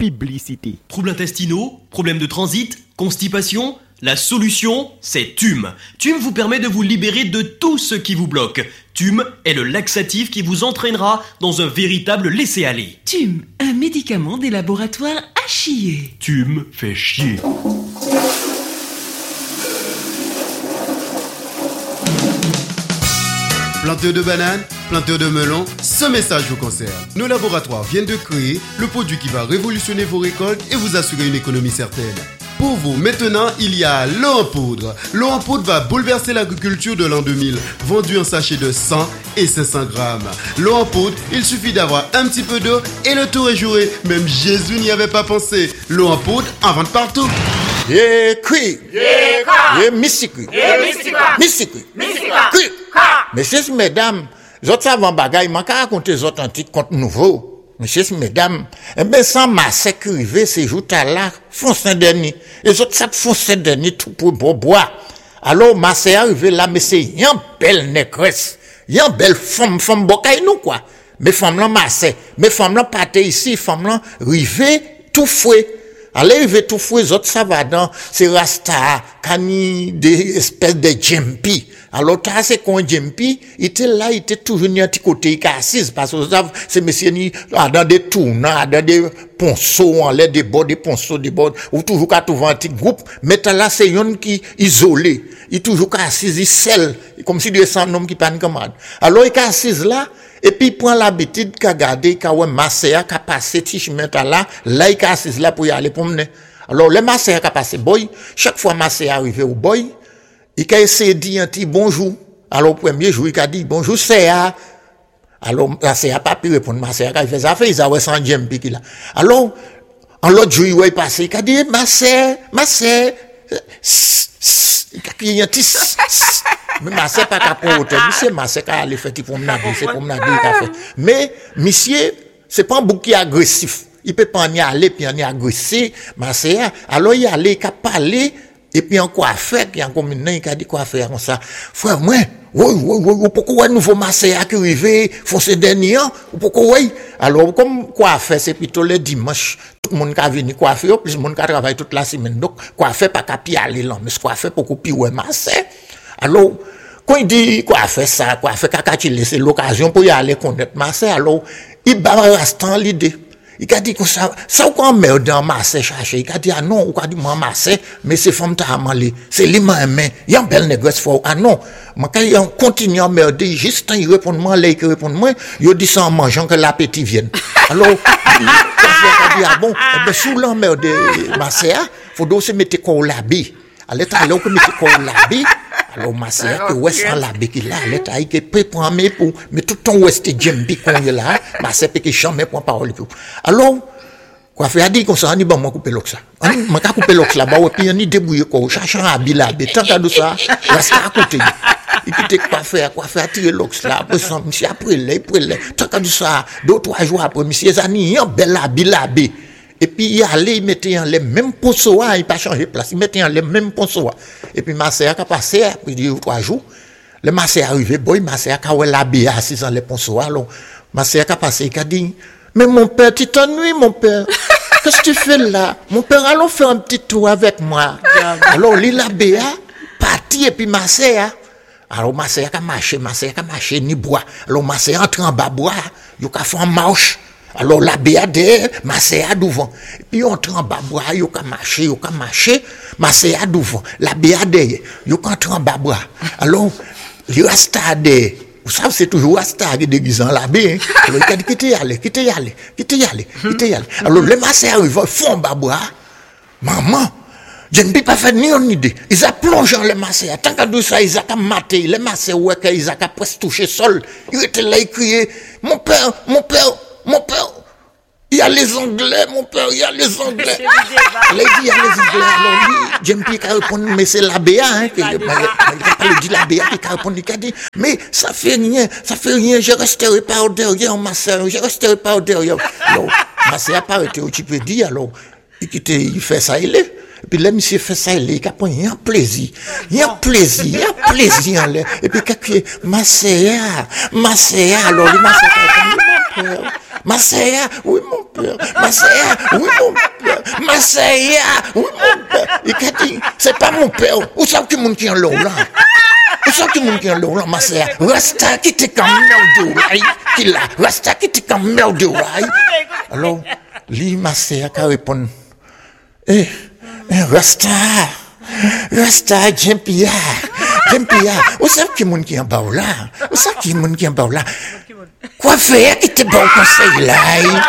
publicité. Troubles intestinaux, problèmes de transit, constipation? La solution, c'est TUM. TUM vous permet de vous libérer de tout ce qui vous bloque. TUM est le laxatif qui vous entraînera dans un véritable laisser-aller. TUM, un médicament des laboratoires à chier. TUM fait chier. Planteurs de bananes, planteurs de melons, ce message vous concerne. Nos laboratoires viennent de créer le produit qui va révolutionner vos récoltes et vous assurer une économie certaine. Pour vous, maintenant, il y a l'eau en poudre. L'eau en poudre va bouleverser l'agriculture de l'an 2000, vendue en sachet de 100 et 500 grammes. L'eau en poudre, il suffit d'avoir un petit peu d'eau et le tour est joué. Même Jésus n'y avait pas pensé. L'eau en poudre, en vente partout. Messieurs, mesdames, les autres savants bagaille, man ka raconter les autres antiques contre nouveau. Messieurs, mesdames, eh ben, sans masse crivé, ces jours là, font Saint-Denis. Les autres, ça font Saint-Denis tout pour boire. Alors, masse arrivé là, mais c'est une belle négresse. Une belle femme bokay nous, quoi. Mais femme là, masse. Mais femme là, pâté ici, femme là, rivé, tout fouet. Allez, rivé, tout fouet, les autres, ça va dans, c'est rasta, cani, des espèces de jumpy. Alors, t'as c'est qu'on jumpy, il était là, il était toujours ni un petit côté, il est assis, parce que c'est messieurs ni, dans des tournants, dans des ponceaux, en l'air des bords, des ponceaux, des bords, ou toujours qu'à trouver un petit groupe, mais t'as là, c'est un qui isolé. Il toujours qu'à assis, il scelle, comme si il y a un homme qui pas une commande. Alors, il est assis là, et puis il prend l'habitude qu'à garder, qu'à ouais, masséa, qu'à passer, petit chemin là, il est assis là pour y aller promener. Alors, le masséa qu'à passer boy, chaque fois masséa arrivé au boy, il a essayé de dire un petit bonjour. Alors, au premier jour, il a dit bonjour, Séa. Alors, la Séa pas pu répondre, ma Séa, il fait ça, il a sans djempi qu'il a. Alors, en l'autre jour, il est passé, il a dit, ma Séa, il a crié un petit, mais ma Séa pas qu'à prendre hôtel, monsieur, ma Séa, il a fait petit promenade, c'est promenade, il a fait. Mais, monsieur, c'est pas un bouc qui est agressif. Il peut pas en y aller, puis en y agresser, ma Séa. Alors, il allait, il a parlé, et puis en quoi faire, qui en commune, il a dit quoi faire comme ça. Frère, moi, oui, pourquoi nouveau masséa qui arrive, foncé dernier, pourquoi oui? Alors, comme quoi faire, c'est plutôt le dimanche, tout le monde qui a venu quoi faire, plus le monde qui a travaillé toute la semaine. Donc, quoi faire, pas qu'à pied aller là, mais quoi faire, pourquoi puis ouais, massé. Alors, quand il dit quoi faire ça, quoi faire, qu'à c'est l'occasion pour y aller connaître massé, alors, il bat restant l'idée. Il a dit que ça ou qu'on merde dans masse chercher. Il a dit, ah non, ou a dit, moi masse, mais c'est femme ta amalé. C'est lui main, il y a un bel négoce fort. Ah non, moi quand il continue à merder, juste quand il répond moi, là, il répond moi, il dit ça en mangeant que l'appétit vienne. Alors, il a dit, ah bon, eh ben, sous l'emmerde, masse, faut donc se mettre qu'on l'habille. À l'état, alors que mettre qu'on l'habille, alors, ma sœur, que ouest en l'habit qu'il a, l'état, il est préparé pour, mais tout ton ouest est djembi qu'on est là, ma sœur, peut que jamais pour parole pour. Alors, quoi faire, dit qu'on s'en dit, bon, moi, couper l'ox là. Moi, couper l'ox là, bah, ouais, puis, on y débrouille, quoi, cherchant à l'habit, tant qu'à de ça, reste à côté. Il peut quoi faire, tirer l'ox là, après ça, monsieur, après, tant qu'à de ça, 2-3 jours après, monsieur, ça n'y a un bel habit. Et puis, il allait, il mettait en les mêmes ponceaux, il pas changé de place, il mettait en les mêmes ponceaux. Et puis, ma sœur a passé, après 2-3 jours, le ma sœur arrivé, boy, ma sœur a ouais l'habillé assis dans les ponceaux. Alors, ma sœur a passé, il a dit, mais mon père, tu t'ennuies, mon père. Qu'est-ce que tu fais là? Mon père, allons faire un petit tour avec moi. Alors, il l'a béa, parti, et puis ma sœur, alors, ma sœur a marché, ni bois. Alors, ma sœur entre en bas bois, il a fait en marche. Alors, la béade, ma sœur devant. Et puis, on entre en bas bois, il a marché, ma sœur devant. La béade, il entre en bas bois. Alors, il reste à des, vous savez, c'est toujours à des déguisants là-bas, alors, il a dit, quittez y aller. Alors, les ma sœur arrivent, font en bas bois. Maman, je ne peux pas faire ni une idée. Ils ont plongé dans les massés. Tant qu'à tout ça, ils ont maté. Les massés, ouais, ils ont presque touché le sol. Ils étaient là, ils criaient, mon père, il y a les Anglais, mon père, il y a les Anglais. Il dit, il y a les Anglais. Alors, lui, j'aime plus qu'à répondre, mais c'est la BA, hein, il n'a pas dit la BA, qui a répondu, il a dit, mais ça fait rien, je resterai pas au derrière, ma sœur, Alors, ma sœur a pas été au type dit, alors, il fait ça, il est. Et puis, là, monsieur fait ça, il a pris un plaisir, en l'air. Et puis, il a ma sœur, alors, ma sœur, oui, mon père. Masséa, oui, mon père. Masséa, oui, mon père. Il a dit, c'est pas mon père. Où ça que mon qui en l'eau là? Où ça que mon qui en l'eau là, Masséa? Rasta qui t'est comme merde de rail. Qui là? Rasta qui t'est comme merde de rail. Alors, lui, Masséa, qui répond, Rasta, Jean-Pierre, où ça que mon qui en bas là? Où ça que mon qui en bas là? Quoi faire qui te bon conseil là?